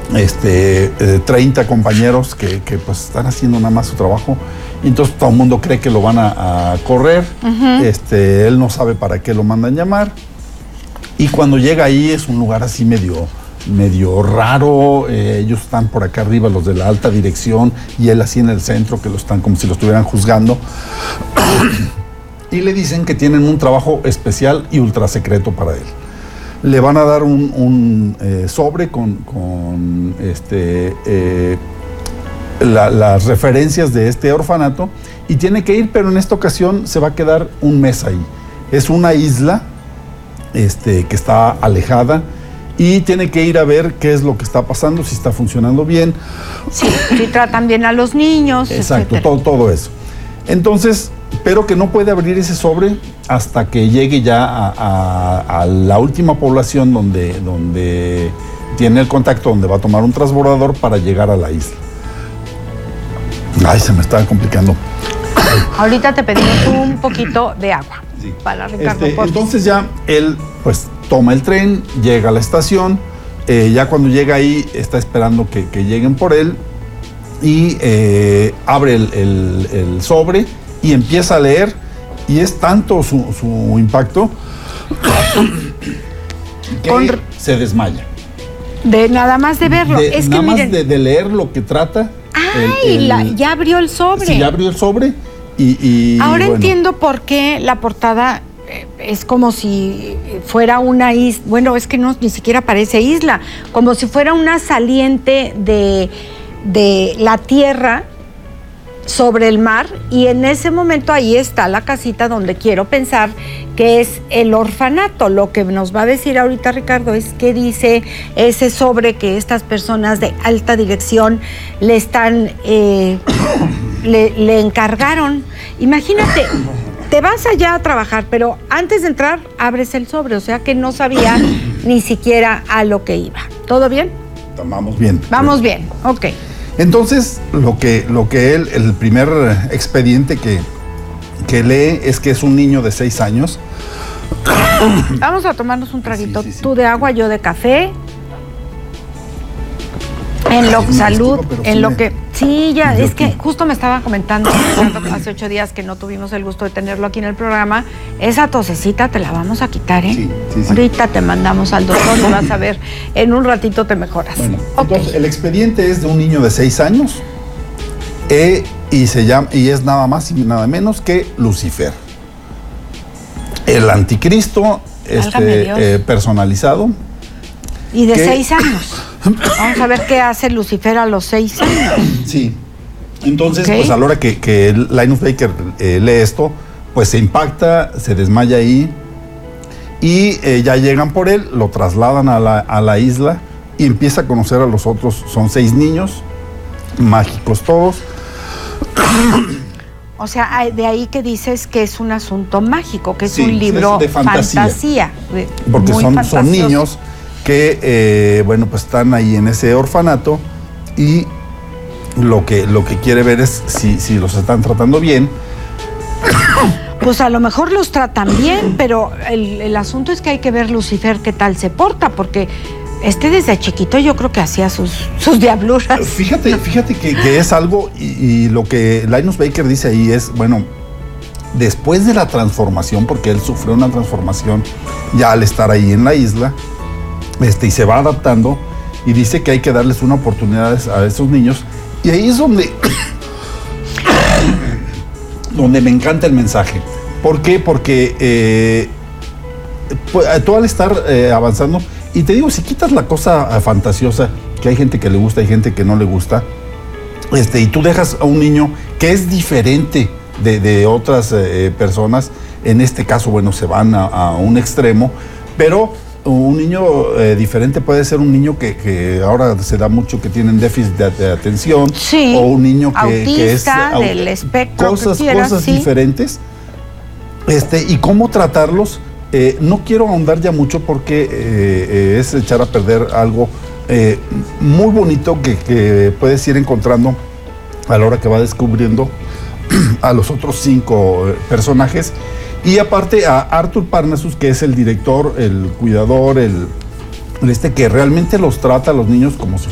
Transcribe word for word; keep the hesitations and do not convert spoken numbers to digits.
este, eh, treinta compañeros que, que pues están haciendo nada más su trabajo, y entonces todo el mundo cree que lo van a, a correr. Uh-huh. este, él no sabe para qué lo mandan llamar, y cuando llega ahí es un lugar así medio, medio raro. Eh, ellos están por acá arriba, los de la alta dirección, y él así en el centro, que lo están como si lo estuvieran juzgando. Y le dicen que tienen un trabajo especial y ultra secreto para él. Le van a dar un, un eh, sobre con, con este, eh, la, las referencias de este orfanato, y tiene que ir, pero en esta ocasión se va a quedar un mes ahí. Es una isla este, que está alejada, y tiene que ir a ver qué es lo que está pasando, si está funcionando bien. Sí, si tratan bien a los niños. Exacto, todo, todo eso. Entonces, pero que no puede abrir ese sobre hasta que llegue ya a, a, a la última población donde, donde tiene el contacto, donde va a tomar un transbordador para llegar a la isla. Ay, se me estaba complicando. Ahorita te pedimos un poquito de agua. Sí. Para Ricardo. Este, entonces ya él pues toma el tren, llega a la estación, eh, ya cuando llega ahí está esperando que, que lleguen por él, y eh, abre el, el, el sobre y empieza a leer, y es tanto su, su impacto que Con... se desmaya. De nada más de verlo. De, es nada que más miren... de, de leer lo que trata. Ay, el, el... La, ya abrió el sobre. Sí, ya abrió el sobre. Y, y, Ahora bueno. entiendo por qué la portada es como si fuera una isla. Bueno, es que no, ni siquiera parece isla. Como si fuera una saliente de, de la tierra sobre el mar, y en ese momento ahí está la casita donde quiero pensar que es el orfanato. Lo que nos va a decir ahorita Ricardo es qué dice ese sobre que estas personas de alta dirección le están eh, le, le encargaron. Imagínate, te vas allá a trabajar, pero antes de entrar abres el sobre, o sea que no sabía ni siquiera a lo que iba. ¿Todo bien? Vamos bien. Vamos bien, ok. Entonces, lo que, lo que él, el primer expediente que, que lee es que es un niño de seis años. Vamos a tomarnos un traguito. Sí, sí, sí. Tú de agua, yo de café. En lo Ay, salud, disculpa, en sí lo me... que... Sí, ya, yo es que aquí. justo me estaba comentando hace ocho días que no tuvimos el gusto de tenerlo aquí en el programa. Esa tosecita te la vamos a quitar, ¿eh? Sí, sí, sí. Ahorita te mandamos al doctor y vas a ver, en un ratito te mejoras. Bueno, okay. Entonces, el expediente es de un niño de seis años eh, y, se llama, y es nada más y nada menos que Lucifer. El anticristo este, eh, personalizado. Y de que... seis años. Vamos a ver qué hace Lucifer a los seis años. Sí. Entonces, okay. pues a la hora que, que Linus Baker eh, lee esto, pues se impacta, se desmaya ahí, y eh, ya llegan por él, lo trasladan a la, a la isla, y empieza a conocer a los otros. Son seis niños, mágicos todos. O sea, de ahí que dices que es un asunto mágico, que es sí, un libro es de fantasía. fantasía de, porque son, son niños que, eh, bueno, pues están ahí en ese orfanato, y lo que, lo que quiere ver es si, si los están tratando bien. Pues a lo mejor los tratan bien, pero el, el asunto es que hay que ver Lucifer qué tal se porta, porque este desde chiquito yo creo que hacía sus, sus diabluras. Fíjate, no. fíjate que, que es algo, y, y lo que Linus Baker dice ahí es, bueno, después de la transformación, porque él sufrió una transformación ya al estar ahí en la isla, este, y se va adaptando, y dice que hay que darles una oportunidad a esos niños, y ahí es donde, donde me encanta el mensaje. ¿Por qué? Porque eh, pues, tú al estar eh, avanzando, y te digo, si quitas la cosa fantasiosa, que hay gente que le gusta, hay gente que no le gusta, este, y tú dejas a un niño que es diferente de, de otras eh, personas, en este caso, bueno, se van a, a un extremo, pero un niño eh, diferente puede ser un niño que, que ahora se da mucho que tienen déficit de, de atención, sí, o un niño que, autista, que es aut del espectro, cosas, que quieras, cosas sí. diferentes, este, y cómo tratarlos. Eh, no quiero ahondar ya mucho porque eh, eh, es echar a perder algo eh, muy bonito que, que puedes ir encontrando a la hora que va descubriendo a los otros cinco eh, personajes. Y aparte a Arthur Parnassus, que es el director, el cuidador, el, este que realmente los trata a los niños como si